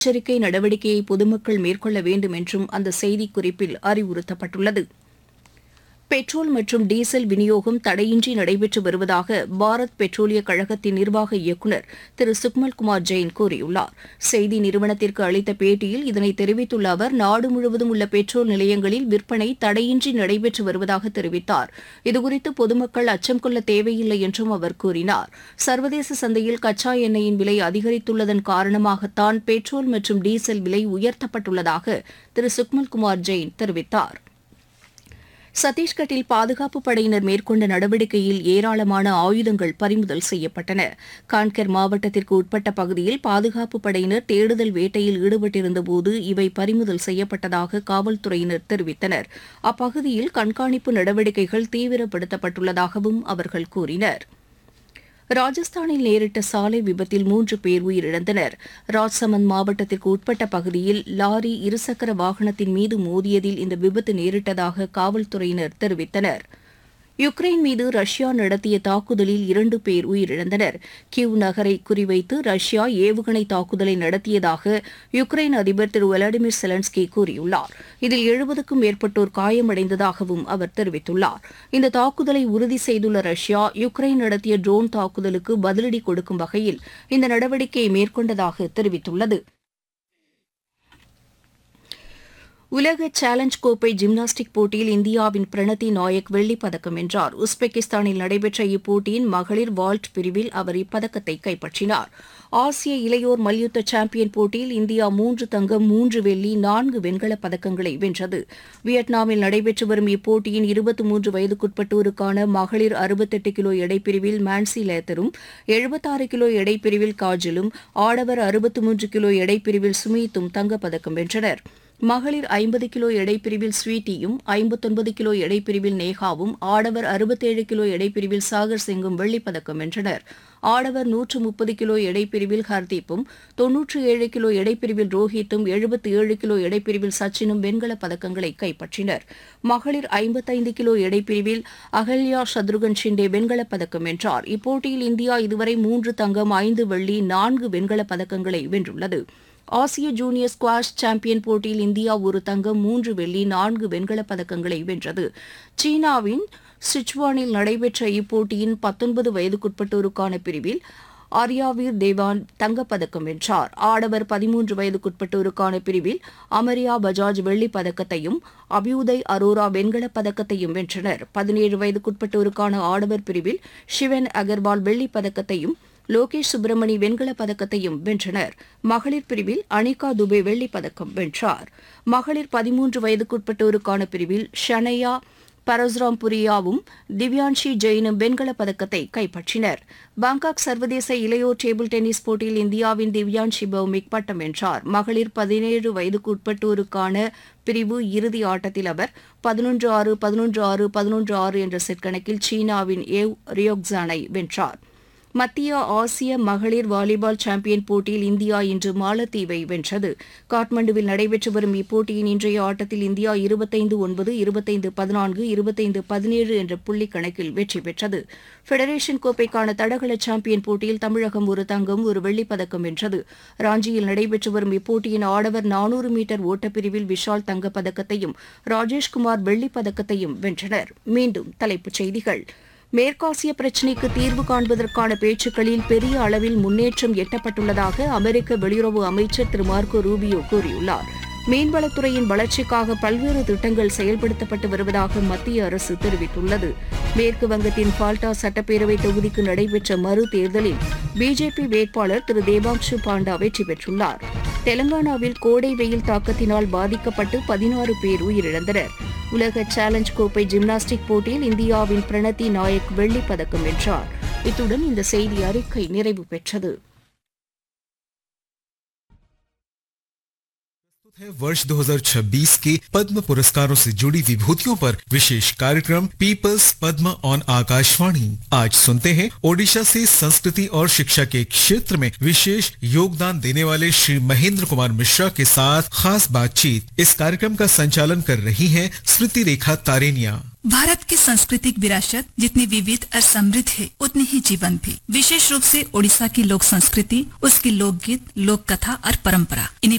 எச்சரிக்கை நடவடிக்கையை பொதுமக்கள் மேற்கொள்ள வேண்டும் என்றும் அந்த செய்திக்குறிப்பில் அறிவுறுத்தப்பட்டுள்ளது. பெட்ரோல் மற்றும் டீசல் விநியோகம் தடையின்றி நடைபெற்று வருவதாக பாரத் பெட்ரோலிய கழகத்தின் நிர்வாக இயக்குநர் திரு சுக்மல்குமார் ஜெயின் கூறியுள்ளார். செய்தி நிறுவனத்திற்கு அளித்த பேட்டியில் இதனை தெரிவித்துள்ள அவர், நாடு முழுவதும் உள்ள பெட்ரோல் நிலையங்களில் விற்பனை தடையின்றி நடைபெற்று வருவதாக தெரிவித்தார். இதுகுறித்து பொதுமக்கள் அச்சம் கொள்ள தேவையில்லை என்றும் அவர் கூறினார். சர்வதேச சந்தையில் கச்சா எண்ணெயின் விலை அதிகரித்துள்ளதன் காரணமாகத்தான் பெட்ரோல் மற்றும் டீசல் விலை உயர்த்தப்பட்டுள்ளதாக திரு சுக்மல்குமார் ஜெயின் தெரிவித்தார். சத்தீஸ்கட்டில் பாதுகாப்பு படையினர் மேற்கொண்ட நடவடிக்கையில் ஏராளமான ஆயுதங்கள் பறிமுதல் செய்யப்பட்டன. கான்கர் மாவட்டத்திற்கு உட்பட்ட பகுதியில் பாதுகாப்பு படையினர் தேடுதல் வேட்டையில் ஈடுபட்டிருந்தபோது இவை பறிமுதல் செய்யப்பட்டதாக காவல்துறையினர் தெரிவித்தனர். அப்பகுதியில் கண்காணிப்பு நடவடிக்கைகள் தீவிரப்படுத்தப்பட்டுள்ளதாகவும் அவர்கள் கூறினர். ராஜஸ்தானில் நேரிட்ட சாலை விபத்தில் 3 பேர் உயிரிழந்தனர். ராஜ்சமந்த் மாவட்டத்திற்கு உட்பட்ட பகுதியில் லாரி இருசக்கர வாகனத்தின் மீது மோதியதில் இந்த விபத்து நேரிட்டதாக காவல்துறையினர் தெரிவித்தனர். யுக்ரைன் மீது ரஷ்யா நடத்திய தாக்குதலில் 2 பேர் உயிரிழந்தனர். கிவ் நகரை குறிவைத்து ரஷ்யா ஏவுகணை தாக்குதலை நடத்தியதாக யுக்ரைன் அதிபர் திரு விளாடிமிர் செலன்ஸ்கி கூறியுள்ளார். இதில் 70க்கும் மேற்பட்டோர் காயமடைந்ததாகவும் அவர் தெரிவித்துள்ளார். இந்த தாக்குதலை உறுதி செய்துள்ள ரஷ்யா, யுக்ரைன் நடத்திய ட்ரோன் தாக்குதலுக்கு பதிலடி கொடுக்கும் வகையில் இந்த நடவடிக்கையை மேற்கொண்டதாக தெரிவித்துள்ளது. உலக சேலஞ்ச் கோப்பை ஜிம்னாஸ்டிக் போட்டியில் இந்தியாவின் பிரணதி நாயக் வெள்ளிப் பதக்கம் வென்றார். உஸ்பெகிஸ்தானில் நடைபெற்ற இப்போட்டியின் மகளிர் வால்ட் பிரிவில் அவர் இப்பதக்கத்தை கைப்பற்றினார். ஆசிய இளையோர் மல்யுத்த சாம்பியன் போட்டியில் இந்தியா 3 தங்கம் 3 வெள்ளி 4 வெண்கலப் பதக்கங்களை வென்றது. வியட்நாமில் நடைபெற்று வரும் இப்போட்டியின் 23 வயதுக்குட்பட்டோருக்கான மகளிர் 68 கிலோ எடைப்பிரிவில் மான்சி லேத்தரும், 76 கிலோ எடைப்பிரிவில் காஜலும், ஆடவர் 63 கிலோ எடைப்பிரிவில் சுமீத்தும் தங்கப்பதக்கம் வென்றனர். மகளிர் 50 கிலோ எடைப்பிரிவில் ஸ்வீட்டியும், 59 கிலோ எடைப்பிரிவில் நேகாவும், ஆடவர் 67 கிலோ எடைப்பிரிவில் சாகர் சிங்கும் வெள்ளிப்பதக்கம் வென்றனர். ஆடவர் 130 கிலோ எடைப்பிரிவில் ஹர்தீப்பும், 97 கிலோ எடைப்பிரிவில் ரோஹித்தும், 77 கிலோ எடைப்பிரிவில் சச்சினும் வெண்கலப் பதக்கங்களை கைப்பற்றினர். மகளிர் 55 கிலோ எடைப்பிரிவில் அகல்யா சத்ருகன் ஷிண்டே வெண்கலப் பதக்கம் வென்றார். இப்போட்டியில் இந்தியா இதுவரை 3 தங்கம் 5 வெள்ளி 4 வெண்கலப் பதக்கங்களை வென்றுள்ளது. ஆசிய ஜூனியர் ஸ்குவாஷ் சாம்பியன் போட்டியில் இந்தியா 1 தங்கம் 3 வெள்ளி 4 வெண்கலப் பதக்கங்களை வென்றது. சீனாவின் சிச்சுவானில் நடைபெற்ற இப்போட்டியின் 19 வயதுக்குட்பட்டோருக்கான பிரிவில் ஆர்யாவீர் தேவான் தங்கப்பதக்கம் வென்றார். ஆடவர் 13 வயதுக்குட்பட்டோருக்கான பிரிவில் அமரியா பஜாஜ் வெள்ளிப் பதக்கத்தையும், அபியுதய் அரோரா வெண்கலப் பதக்கத்தையும் வென்றனர். 17 வயதுக்குட்பட்டோருக்கான ஆடவர் பிரிவில் ஷிவன் அகர்வால் வெள்ளிப் பதக்கத்தையும், லோகேஷ் சுப்பிரமணி வெண்கலப் பதக்கத்தையும் வென்றனர். மகளிர் பிரிவில் அனிகா துபே வெள்ளிப் பதக்கம் வென்றார். மகளிர் 13 வயதுக்குட்பட்டோருக்கான பிரிவில் ஷனையா பரசுராம்புரியாவும் திவ்யான்ஷி ஜெயினும் வெண்கலப் பதக்கத்தை கைப்பற்றினர். பாங்காக் சர்வதேச இளையோர் டேபிள் டென்னிஸ் போட்டியில் இந்தியாவின் திவ்யான்ஷி பௌமிக் பட்டம் வென்றார். மகளிர் 17 வயதுக்குட்பட்டோருக்கான பிரிவு இறுதி ஆட்டத்தில் அவர் 11-6, 11-6, 11-6 என்ற செட் கணக்கில் சீனாவின் ஏவ் ரியோக்ஸானை வென்றார். மத்திய ஆசிய மகளிர் வாலிபால் சாம்பியன் போட்டியில் இந்தியா இன்று மாலத்தீவை வென்றது. காட்மண்டுவில் நடைபெற்று வரும் இப்போட்டியின் இன்றைய ஆட்டத்தில் இந்தியா 25-9, 25-14, 25-17 என்ற புள்ளி கணக்கில் வெற்றி பெற்றது. ஃபெடரேஷன் கோப்பைக்கான தடகள சாம்பியன் போட்டியில் தமிழகம் 1 தங்கம் 1 வெள்ளிப் பதக்கம் வென்றது. ராஞ்சியில் நடைபெற்று வரும் இப்போட்டியின் ஆடவர் 400 மீட்டர் ஓட்டப்பிரிவில் விஷால் தங்கப்பதக்கத்தையும், ராஜேஷ்குமார் வெள்ளிப் பதக்கத்தையும் வென்றனர். மீண்டும் தலைப்புச் செய்திகள். மேற்காசிய பிரச்சினைக்கு தீர்வு காண்பதற்கான பேச்சுக்களில் பெரிய அளவில் முன்னேற்றம் எட்டப்பட்டுள்ளதாக அமெரிக்க வெளியுறவு அமைச்சர் திரு மார்க்கோ ரூபியோ கூறியுள்ளார். மீன்வளத்துறையின் வளர்ச்சிக்காக பல்வேறு திட்டங்கள் செயல்படுத்தப்பட்டு வருவதாக மத்திய அரசு தெரிவித்துள்ளது. மேற்கு வங்கத்தின் பால்டா சட்டப்பேரவை தொகுதிக்கு நடைபெற்ற மறு தேர்தலில் பிஜேபி வேட்பாளர் திரு தேபாங்ஷு பாண்டா வெற்றி பெற்றுள்ளார். தெலங்கானாவில் கோடை வெயில் தாக்கத்தினால் பாதிக்கப்பட்டு 16 பேர் உயிரிழந்தனர். உலக சேலஞ்ச் கோப்பை ஜிம்னாஸ்டிக் போட்டியில் இந்தியாவின் பிரணதி நாயக் வெள்ளிப் பதக்கம் வென்றார். இத்துடன் இந்த செய்தி அறிக்கை நிறைவு பெற்றது. वर्ष 2026 के पद्म पुरस्कारों से जुड़ी विभूतियों पर विशेष कार्यक्रम पीपल्स पद्म ऑन आकाशवाणी। आज सुनते हैं ओडिशा से संस्कृति और शिक्षा के क्षेत्र में विशेष योगदान देने वाले श्री महेंद्र कुमार मिश्रा के साथ खास बातचीत। इस कार्यक्रम का संचालन कर रही हैं स्मृति रेखा तारेनिया। भारत की सांस्कृतिक विरासत जितनी विविध और समृद्ध है उतनी ही जीवंत भी। विशेष रूप से ओडिशा की लोक संस्कृति, उसकी लोकगीत, लोक कथा और परंपरा, इन्हें